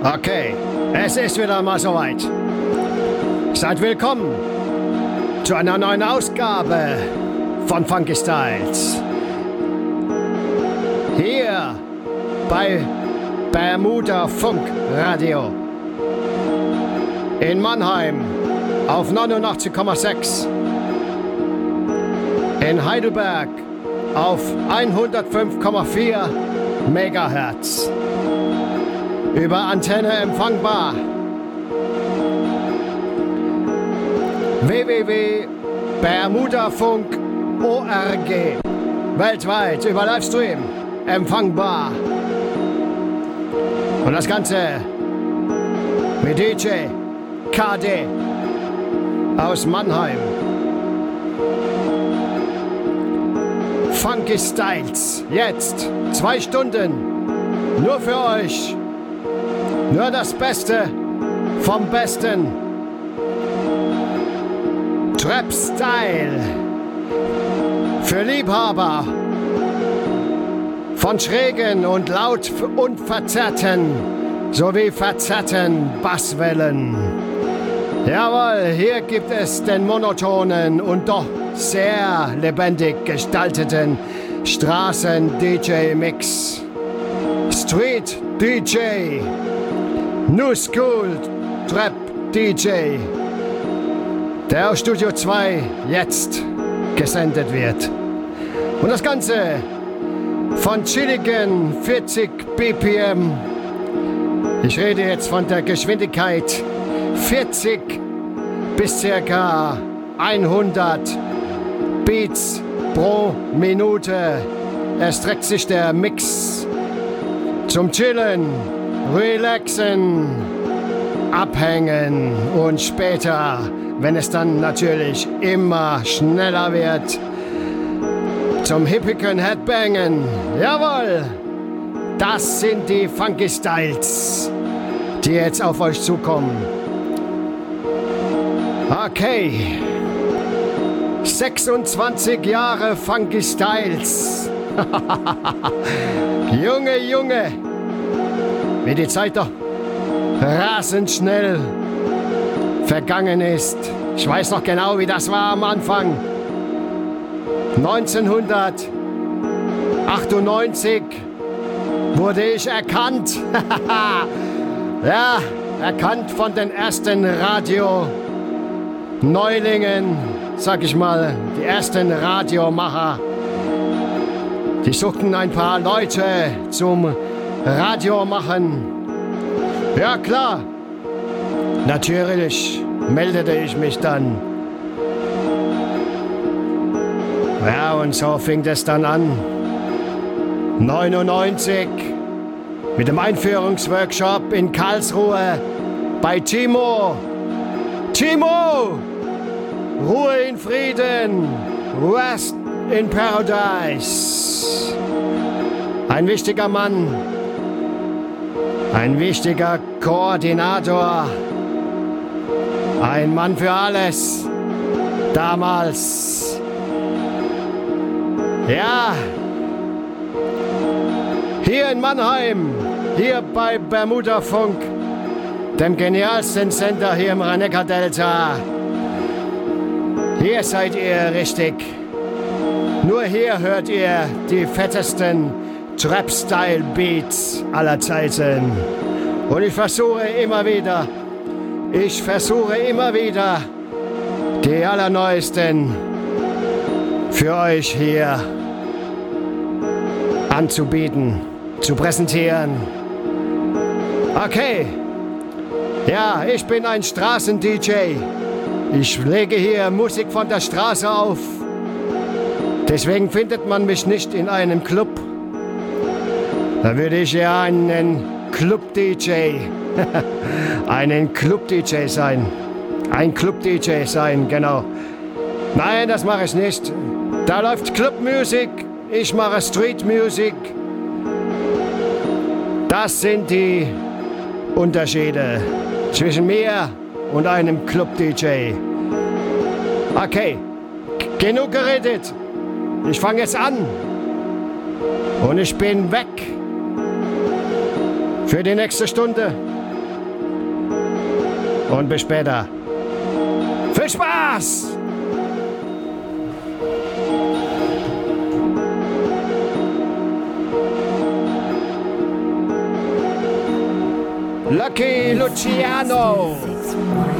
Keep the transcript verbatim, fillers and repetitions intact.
Okay, es ist wieder mal soweit. Seid willkommen zu einer neuen Ausgabe von Funky Styles. Hier bei Bermuda Funk Radio in Mannheim auf neunundachtzig Komma sechs, in Heidelberg auf hundertfünf Komma vier Megahertz. Über Antenne empfangbar. w w w punkt bermudafunk punkt org. Weltweit über Livestream empfangbar. Und das Ganze mit D J K D aus Mannheim. Funky Styles. Jetzt zwei Stunden nur für euch. Nur das Beste vom Besten. Trap Style. Für Liebhaber von schrägen und laut und verzerrten sowie verzerrten Basswellen. Jawohl, hier gibt es den monotonen und doch sehr lebendig gestalteten Straßen-D J-Mix. Street-D J. New School Trap D J, der aus Studio zwei jetzt gesendet wird. Und das Ganze von chilligen vierzig B P M. Ich rede jetzt von der Geschwindigkeit vierzig bis circa hundert Beats pro Minute. Erstreckt sich der Mix zum Chillen, Relaxen, Abhängen und später, wenn es dann natürlich immer schneller wird, zum hippigen Headbangen. Jawohl, das sind die Funky Styles, die jetzt auf euch zukommen. Okay, sechsundzwanzig Jahre Funky Styles. Junge, Junge. Wie die Zeit doch rasend schnell vergangen ist. Ich weiß noch genau, wie das war am Anfang. neunzehnhundertachtundneunzig wurde ich erkannt. Ja, erkannt von den ersten Radio-Neulingen, sag ich mal, die ersten Radiomacher. Die suchten ein paar Leute zum Radio machen. Ja klar, natürlich meldete ich mich dann. Ja, und so fing es dann an. neunundneunzig mit dem Einführungsworkshop in Karlsruhe bei Timo. Timo! Ruhe in Frieden, Rest in Paradise. Ein wichtiger Mann. Ein wichtiger Koordinator, ein Mann für alles, damals. Ja, hier in Mannheim, hier bei Bermuda Funk, dem genialsten Sender hier im Rhein-Neckar-Delta. Hier seid ihr richtig. Nur hier hört ihr die fettesten Trap-Style-Beats aller Zeiten. Und ich versuche immer wieder, ich versuche immer wieder, die allerneuesten für euch hier anzubieten, zu präsentieren. Okay, ja, ich bin ein Straßen-D J. Ich lege hier Musik von der Straße auf. Deswegen findet man mich nicht in einem Club. Da würde ich ja einen Club-D J, einen Club-D J sein. Ein Club-D J sein, genau. Nein, das mache ich nicht. Da läuft Club-Musik, ich mache Street-Musik. Das sind die Unterschiede zwischen mir und einem Club-D J. Okay, genug geredet. Ich fange jetzt an. Und ich bin weg. Für die nächste Stunde. Und bis später. Viel Spaß! Lucky Luciano!